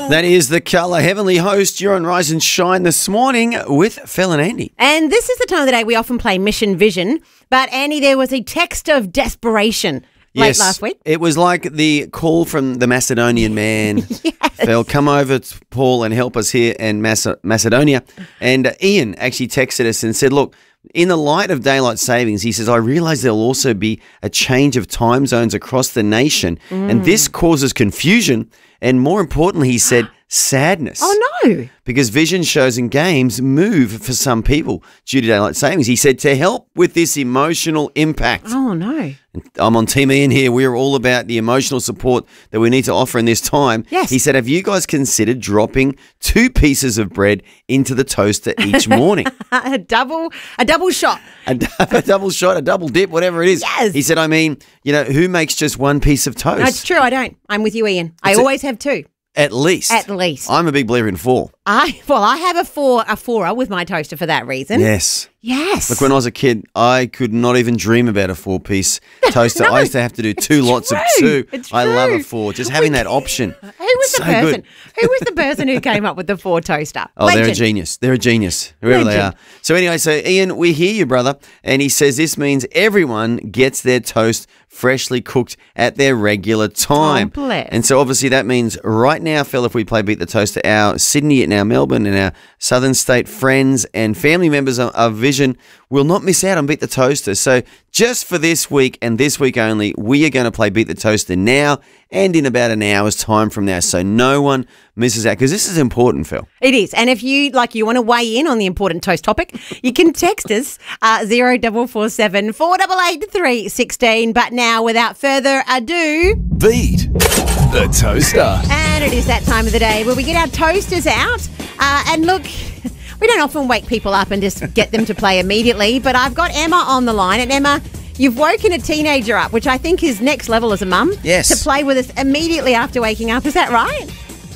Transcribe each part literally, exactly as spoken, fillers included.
That is the colour. Heavenly Host, you're on Rise and Shine this morning with Phil and Andy. And this is the time of the day we often play Mission Vision. But, Andy, there was a text of desperation late Yes, last week. it was like the call from the Macedonian man. Yes. Phil, come over, to Paul, and help us here in Mace- Macedonia. And uh, Ian actually texted us and said, look, in the light of daylight savings, he says, I realise there'll also be a change of time zones across the nation, Mm. and this causes confusion and, more importantly, he said, sadness. Oh, no. Because vision shows and games move for some people due to daylight savings. He said to help with this emotional impact. Oh, no. I'm on Team Ian here. We're all about the emotional support that we need to offer in this time. Yes. He said, have you guys considered dropping two pieces of bread into the toaster each morning? a double a double shot. a, d- a double shot, a double dip, whatever it is. Yes. He said, I mean, you know, who makes just one piece of toast? No, it's true. I don't. I'm with you, Ian. I It's a- always have two. At least. At least. I'm a big believer in four. I Well, I have a four a fourer with my toaster for that reason. Yes. Yes. Look, when I was a kid, I could not even dream about a four-piece toaster. No, I used to have to do two it's lots true. of two. It's I love a true. four. Just having that option. Who was So the person? good. Who was the person who came up with the four toaster? Oh, they're a Legend. genius. They're a genius, whoever they are. Legend. So anyway, so Ian, we hear you, brother. And he says this means everyone gets their toast freshly cooked at their regular time. Oh, bless. And so obviously that means right now, Phil, if we play Beat the Toaster, our Sydney and our Melbourne and our Southern State friends and family members of, of Vision will not miss out on Beat the Toaster. So just for this week and this week only, we are going to play Beat the Toaster now and in about an hour's time from now. So no one misses out because this is important, Phil. It is. And if you like you want to weigh in on the important toast topic, you can text us uh zero four four seven four eight eight three one six. But now, without further ado, Beat the Toaster. and it is that time of the day where we get our toasters out. Uh, and look, we don't often wake people up and just get them to play immediately, but I've got Emma on the line. And Emma, you've woken a teenager up, which I think is next level as a mum. Yes. To play with us immediately after waking up. Is that right?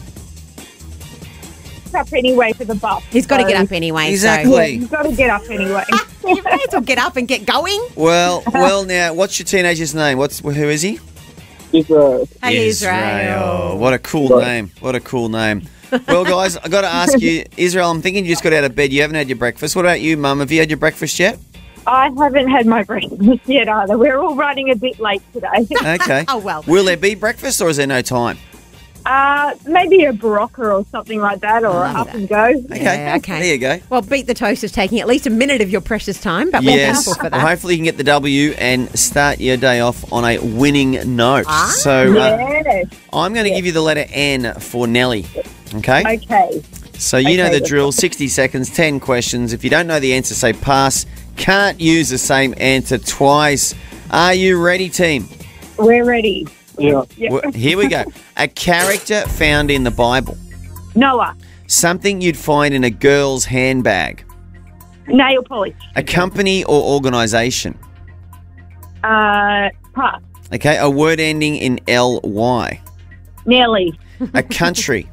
Up anyway for the bus. He's got to So, get up anyway. Exactly. Yeah, you've got to get up anyway. So you may as well get up and get going. Well, well, now, what's your teenager's name? What's who is he? It's, uh, Hey, Israel. What a cool name. What a cool name. Well, guys, I got to ask you, Israel, I'm thinking you just got out of bed. You haven't had your breakfast. What about you, Mum? Have you had your breakfast yet? I haven't had my breakfast yet either. We're all running a bit late today. Okay. Oh, well. Will there be breakfast or is there no time? Uh, maybe a Barocca or something like that, or Love up that. and go. Okay. Yeah, okay. There you go. Well, Beat the Toast is taking at least a minute of your precious time, but we're Yes. thankful for Well, that. hopefully you can get the W and start your day off on a winning note. Ah. So uh, Yes. I'm going to give you the letter N for Nelly. Okay? Okay. So you know Okay, the that's drill, sixty seconds, ten questions. If you don't know the answer, say pass. Can't use the same answer twice. Are you ready, team? We're ready. Yeah. Yeah. Well, here we go. A character found in the Bible. Noah. Something you'd find in a girl's handbag. Nail polish. A company or organisation. Uh, pass. Okay, a word ending in L Y. Nelly. A country.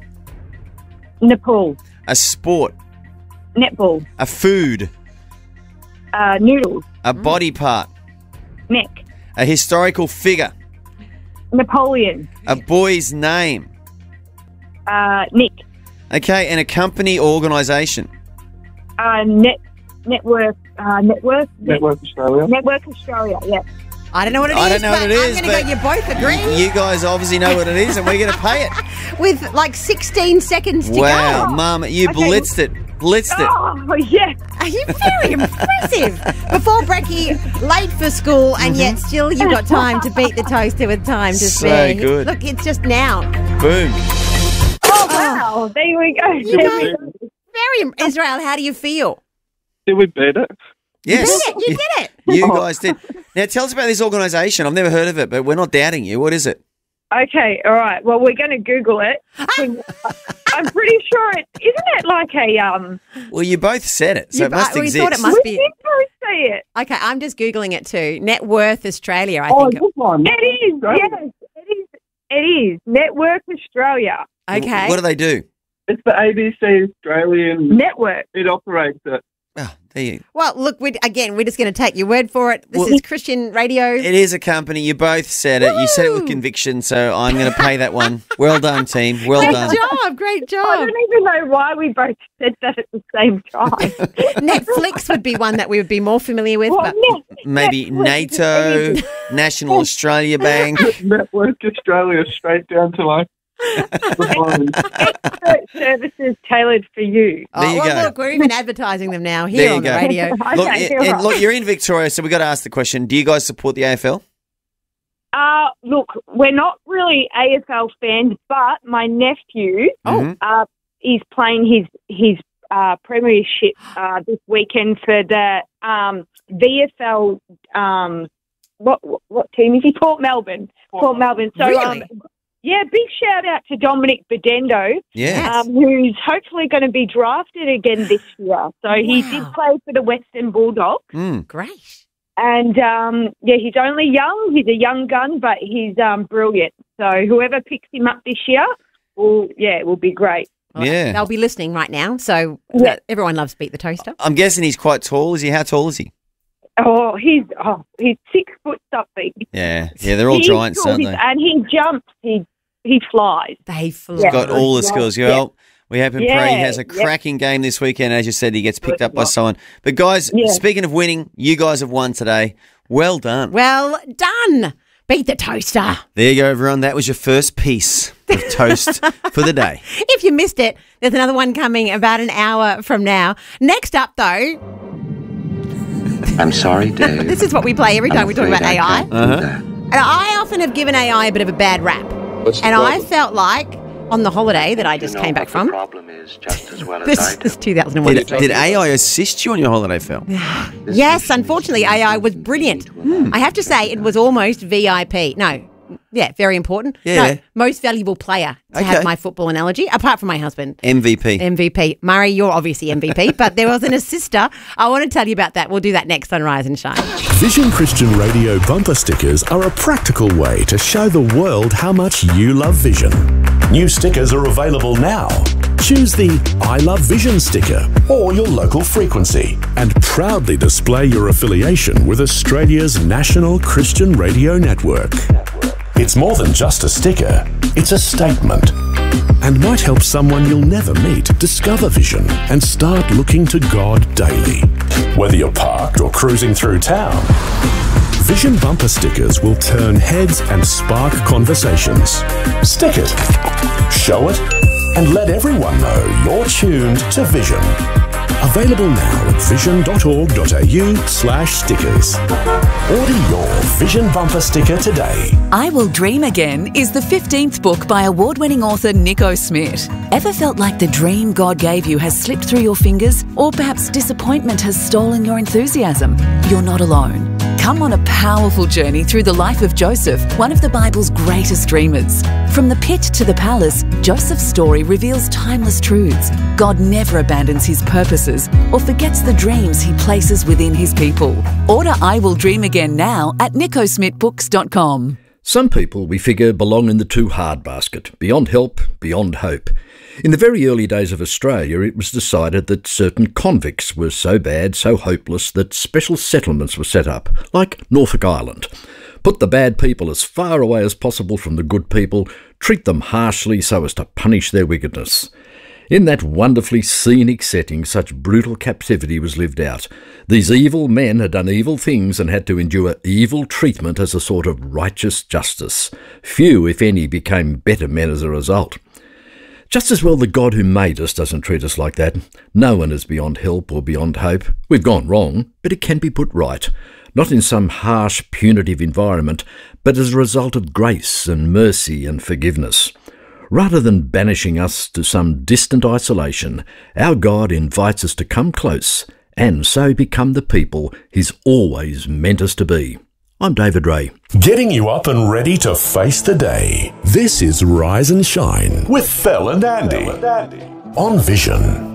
Nepal. A sport. Netball. A food. Uh, noodles. A body part. Neck. A historical figure. Napoleon. A boy's name. Uh, Nick. Okay, and a company or organisation. Uh, net. Network. Uh, network. Network Australia. Network Australia. Yeah. I don't know what it is, I don't know but what it is, I'm going to but go, you both agree, You guys obviously know what it is, and we're going to pay it. with like sixteen seconds to Wow, go. Mum, you Okay. blitzed it. Blitzed it. Oh, yes. Are you very impressive? Before Brecky, late for school, and yet still you've got time to beat the toaster with time to So spare. good. Look, it's just now. Boom. Oh, wow. There we go. You There we guys, go. very im- Israel, how do you feel? Did we beat it? Yes. You did it. You did it. You guys did. Now, tell us about this organisation. I've never heard of it, but we're not doubting you. What is it? Okay, all right. Well, we're going to Google it. I'm pretty sure it isn't it like a um. Well, you both said it, so You- it must I- we exist. thought it must- We be- did both say it. Okay, I'm just Googling it too. Net Worth Australia, I Oh, think. good one. It is. Yes, it is. It is Network Australia. Okay. What do they do? It's the A B C Australian. Network. It operates it. Oh, There you- Well, look, we're, again, we're just going to take your word for it. This Well, is Christian radio. It is a company. You both said it. You said it with Woo! conviction, so I'm going to pay that one. Well done, team. Well Great done. job, great I job. don't even know why we both said that at the same time. Netflix would be one that we would be more familiar with. Well, But yeah, Maybe Netflix, NATO, it is. National Australia Bank. Network Australia straight down to like the phone. Expert services tailored for you. oh, There you well, go. look, we're even advertising them now here There you on the go. radio. Look, Okay, and- you're and right. look, you're in Victoria, so we've got to ask the question, do you guys support the A F L? Uh, look, we're not really A F L fans, but my nephew Oh. uh, is playing his his uh, premiership uh, this weekend for the um, V F L. Um, what what team is he? Port Melbourne. Port Melbourne. So, Really? um, yeah, big shout out to Dominic Bedendo, Yeah. Yes. um, who's hopefully going to be drafted again this year. So he Wow. did play for the Western Bulldogs. Mm. Great. And, um, yeah, he's only young. He's a young gun, but he's um, brilliant. So whoever picks him up this year, will, yeah, will be great. Well, Yeah. They'll be listening right now. So Yeah. uh, everyone loves Beat the Toaster. I'm guessing he's quite tall. Is he? How tall is he? Oh, he's oh, he's six foot something. Yeah. Yeah, they're all He's giants, tall, aren't he's- they? And he jumps. He he flies. They fly. He's got all the Yeah. skills. Yeah. Well, we hope and pray he Yeah. has a Yeah. cracking game this weekend. As you said, he gets picked up by someone. But guys, Yeah. speaking of winning, you guys have won today. Well done. Well done. Beat the Toaster. There you go, everyone. That was your first piece of toast for the day. If you missed it, there's another one coming about an hour from now. Next up, though, I'm sorry, Dave. this is what we play every time I'm we talk about afraid A I. can't do Uh-huh. that. And I often have given A I a bit of a bad rap. What's the And I problem? felt like on the holiday that I You just know came what back the from, problem is just as well as this I do. is two thousand one. Did, did A I assist you on your holiday, Phil? This Yes, mission unfortunately, is A I easy was for brilliant. me to allow. I have to say, it was almost V I P. No, yeah, very important. Yeah. No, most valuable player, to Okay. have my football analogy, apart from my husband. M V P. M V P. Murray, you're obviously M V P, but there was an assister. I want to tell you about that. We'll do that next on Rise and Shine. Vision Christian Radio bumper stickers are a practical way to show the world how much you love Vision. New stickers are available now. Choose the I Love Vision sticker or your local frequency and proudly display your affiliation with Australia's national Christian radio network. It's more than just a sticker, it's a statement. And might help someone you'll never meet discover Vision and start looking to God daily. Whether you're parked or cruising through town, Vision bumper stickers will turn heads and spark conversations. Stick it, show it, and let everyone know you're tuned to Vision. Available now at vision.org.au slash stickers. Order your Vision bumper sticker today. I Will Dream Again is the fifteenth book by award-winning author Nico Smith. Ever felt like the dream God gave you has slipped through your fingers, or perhaps disappointment has stolen your enthusiasm? You're not alone. Come on a powerful journey through the life of Joseph, one of the Bible's greatest dreamers. From the pit to the palace, Joseph's story reveals timeless truths. God never abandons his purposes or forgets the dreams he places within his people. Order I Will Dream Again now at nico smith books dot com. Some people, we figure, belong in the too hard basket, beyond help, beyond hope. In the very early days of Australia, it was decided that certain convicts were so bad, so hopeless, that special settlements were set up, like Norfolk Island. Put the bad people as far away as possible from the good people, treat them harshly so as to punish their wickedness. In that wonderfully scenic setting, such brutal captivity was lived out. These evil men had done evil things and had to endure evil treatment as a sort of righteous justice. Few, if any, became better men as a result. Just as well the God who made us doesn't treat us like that. No one is beyond help or beyond hope. We've gone wrong, but it can be put right. Not in some harsh, punitive environment, but as a result of grace and mercy and forgiveness. Rather than banishing us to some distant isolation, our God invites us to come close and so become the people He's always meant us to be. I'm David Ray. Getting you up and ready to face the day. This is Rise and Shine with Phil and Andy on Vision.